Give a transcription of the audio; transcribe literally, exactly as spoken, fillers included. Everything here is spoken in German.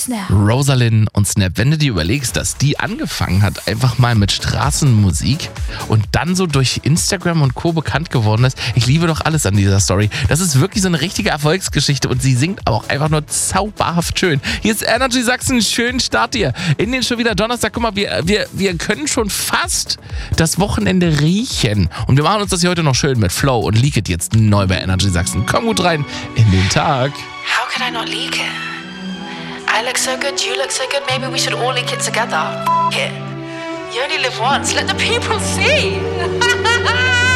Snap. Rosalind und Snap, wenn du dir überlegst, dass die angefangen hat, einfach mal mit Straßenmusik und dann so durch Instagram und Co. bekannt geworden ist. Ich liebe doch alles an dieser Story. Das ist wirklich so eine richtige Erfolgsgeschichte und sie singt aber auch einfach nur zauberhaft schön. Hier ist Energy Sachsen, schönen Start dir in den schon wieder Donnerstag. Guck mal, wir, wir, wir können schon fast das Wochenende riechen und wir machen uns das hier heute noch schön mit Flow und Leak It jetzt neu bei Energy Sachsen. Komm gut rein in den Tag. How could I not leak it? I look so good, you look so good, maybe we should all leak it together. F- it. You only live once, let the people see.